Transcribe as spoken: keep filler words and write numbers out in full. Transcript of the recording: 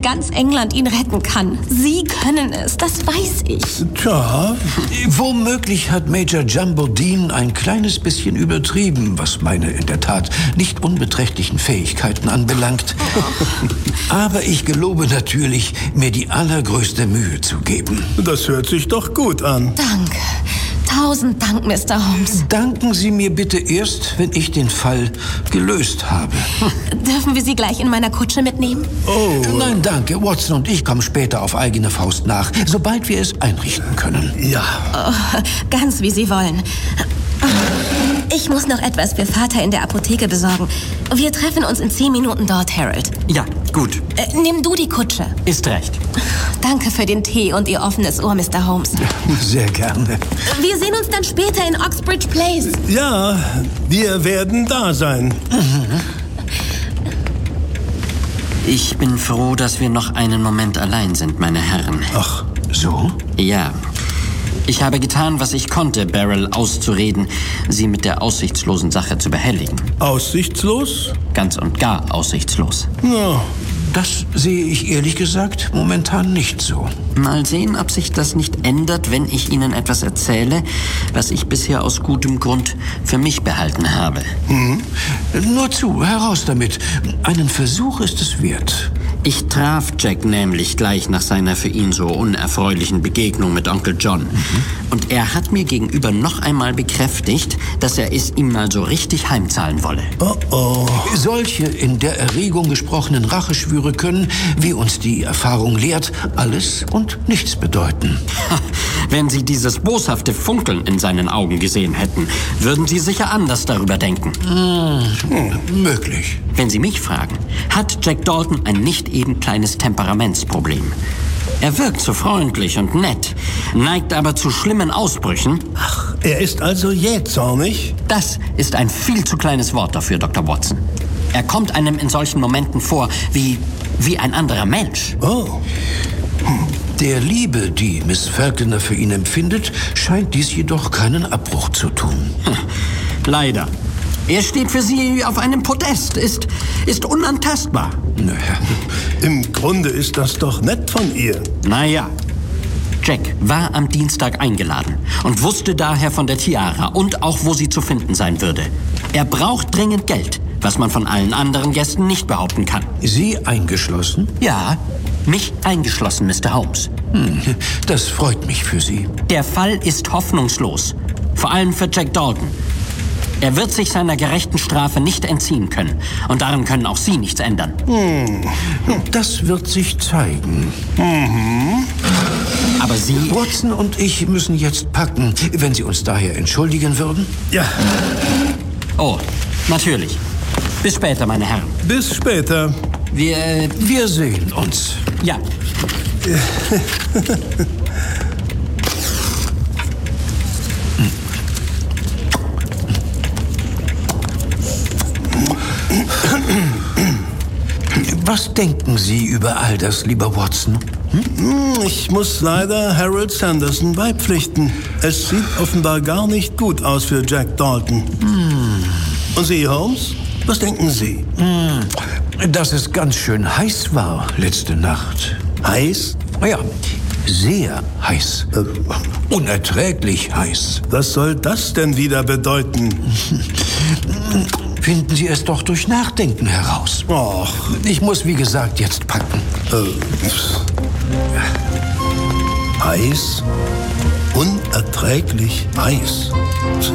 ganz England ihn retten kann. Sie können es, das weiß ich. Tja, womöglich hat Major Jumbo Dean ein kleines bisschen übertrieben, was meine in der Tat nicht unbeträchtlichen Fähigkeiten anbelangt. Aber ich gelobe natürlich, mir die allergrößte Mühe zu geben. Das hört sich doch gut an. Danke. Tausend Dank, Mister Holmes. Danken Sie mir bitte erst, wenn ich den Fall gelöst habe. Dürfen wir Sie gleich in meiner Kutsche mitnehmen? Oh. Nein, danke. Watson und ich kommen später auf eigene Faust nach, sobald wir es einrichten können. Ja. Oh, ganz wie Sie wollen. Ich muss noch etwas für Vater in der Apotheke besorgen. Wir treffen uns in zehn Minuten dort, Harold. Ja, gut. Äh, nimm du die Kutsche. Ist recht. Danke für den Tee und Ihr offenes Ohr, Mister Holmes. Sehr gerne. Wir sehen uns dann später in Oxbridge Place. Ja, wir werden da sein. Ich bin froh, dass wir noch einen Moment allein sind, meine Herren. Ach, so? Ja. Ich habe getan, was ich konnte, Beryl auszureden, sie mit der aussichtslosen Sache zu behelligen. Aussichtslos? Ganz und gar aussichtslos. Ja. Das sehe ich ehrlich gesagt momentan nicht so. Mal sehen, ob sich das nicht ändert, wenn ich Ihnen etwas erzähle, was ich bisher aus gutem Grund für mich behalten habe. Mhm. Nur zu, heraus damit. Einen Versuch ist es wert. Ich traf Jack nämlich gleich nach seiner für ihn so unerfreulichen Begegnung mit Onkel John. Mhm. Und er hat mir gegenüber noch einmal bekräftigt, dass er es ihm mal so richtig heimzahlen wolle. Oh oh. Solche in der Erregung gesprochenen Racheschwüre können, wie uns die Erfahrung lehrt, alles und nichts bedeuten. Wenn Sie dieses boshafte Funkeln in seinen Augen gesehen hätten, würden Sie sicher anders darüber denken. Hm, möglich. Wenn Sie mich fragen, hat Jack Dalton ein nicht eben kleines Temperamentsproblem. Er wirkt so freundlich und nett, neigt aber zu schlimmen Ausbrüchen. Ach, er ist also jähzornig? Das ist ein viel zu kleines Wort dafür, Doktor Watson. Er kommt einem in solchen Momenten vor wie, wie ein anderer Mensch. Oh. Der Liebe, die Miss Falconer für ihn empfindet, scheint dies jedoch keinen Abbruch zu tun. Leider. Er steht für sie auf einem Podest, ist, ist unantastbar. Naja. Im Grunde ist das doch nett von ihr. Naja. Jack war am Dienstag eingeladen und wusste daher von der Tiara und auch, wo sie zu finden sein würde. Er braucht dringend Geld, was man von allen anderen Gästen nicht behaupten kann. Sie eingeschlossen? Ja, mich eingeschlossen, Mister Holmes. Hm, das freut mich für Sie. Der Fall ist hoffnungslos, vor allem für Jack Dalton. Er wird sich seiner gerechten Strafe nicht entziehen können. Und daran können auch Sie nichts ändern. Hm. Das wird sich zeigen. Mhm. Aber Sie... Watson und ich müssen jetzt packen, wenn Sie uns daher entschuldigen würden. Ja. Oh, natürlich. Bis später, meine Herren. Bis später. Wir... Wir sehen uns. Ja. Was denken Sie über all das, lieber Watson? Hm? Ich muss leider Harold Sanderson beipflichten. Es sieht offenbar gar nicht gut aus für Jack Dalton. Hm. Und Sie, Holmes? Was denken Sie? Hm. Dass es ganz schön heiß war letzte Nacht. Heiß? Ja, sehr heiß. Äh, Unerträglich heiß. Was soll das denn wieder bedeuten? Finden Sie es doch durch Nachdenken heraus. Och. Ich muss, wie gesagt, jetzt packen. Äh, heiß? Unerträglich heiß.